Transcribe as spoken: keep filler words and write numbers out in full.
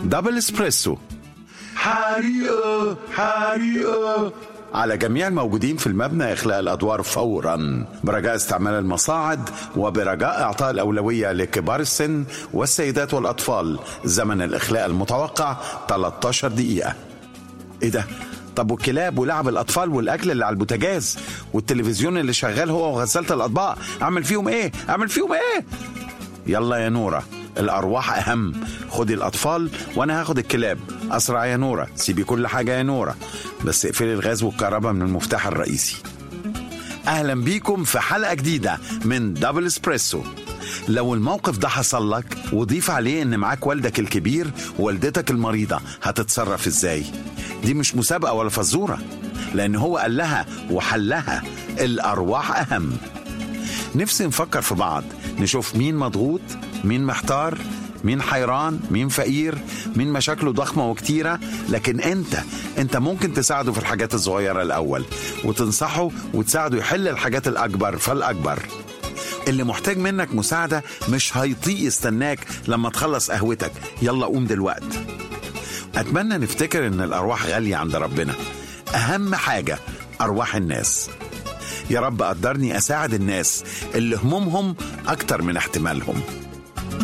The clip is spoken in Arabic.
دبل اسبريسو. حريقة حريقة. على جميع الموجودين في المبنى إخلاء الأدوار فورا برجاء استعمال المصاعد وبرجاء إعطاء الأولوية لكبار السن والسيدات والأطفال. زمن الإخلاء المتوقع ثلاثة عشر دقيقة. إيه ده؟ طب والكلاب ولعب الأطفال والأكل اللي على البوتاجاز والتلفزيون اللي شغال هو وغسالة الأطباق، أعمل فيهم إيه؟ أعمل فيهم إيه؟ يلا يا نورة، الأرواح أهم. خدي الأطفال وأنا هاخد الكلاب. أسرع يا نورة، سيبي كل حاجة يا نورة، بس اقفلي الغاز والكهرباء من المفتاح الرئيسي. أهلا بيكم في حلقة جديدة من دبل اسبريسو. لو الموقف ده حصل لك وضيف عليه إن معاك والدك الكبير ووالدتك المريضة، هتتصرف إزاي؟ دي مش مسابقة ولا فزورة، لأن هو قال لها وحلها الأرواح أهم. نفسي نفكر في بعض، نشوف مين مضغوط، مين محتار، مين حيران، مين فقير، مين مشاكله ضخمة وكتيرة. لكن انت انت ممكن تساعده في الحاجات الصغيرة الأول، وتنصحه وتساعده يحل الحاجات الأكبر فالأكبر. اللي محتاج منك مساعدة مش هيطيق يستناك لما تخلص قهوتك، يلا قوم دلوقت. أتمنى نفتكر إن الأرواح غالية عند ربنا، أهم حاجة أرواح الناس. يا رب قدرني أساعد الناس اللي همومهم أكتر من احتمالهم.